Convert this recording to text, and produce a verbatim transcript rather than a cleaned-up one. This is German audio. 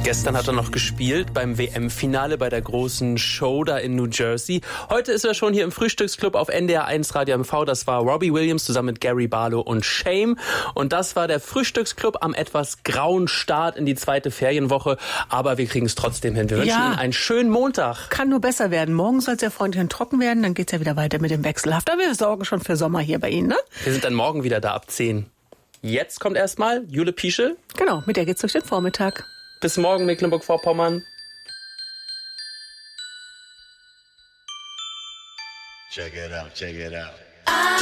Gestern hat er noch gespielt beim W M-Finale bei der großen Show da in New Jersey. Heute ist er schon hier im Frühstücksclub auf N D R eins Radio M V. Das war Robbie Williams zusammen mit Gary Barlow und Shame. Und das war der Frühstücksclub am etwas grauen Start in die zweite Ferienwoche. Aber wir kriegen es trotzdem hin. Wir wünschen Ja. Ihnen einen schönen Montag. Kann nur besser werden. Morgen soll es ja freundlich und trocken werden. Dann geht's ja wieder weiter mit dem Wechselhaft. Aber wir sorgen schon für Sommer hier bei Ihnen, ne? Wir sind dann morgen wieder da ab zehn. Jetzt kommt erstmal Jule Pieschel. Genau, mit der geht's durch den Vormittag. Bis morgen, Mecklenburg-Vorpommern. Check it out, check it out.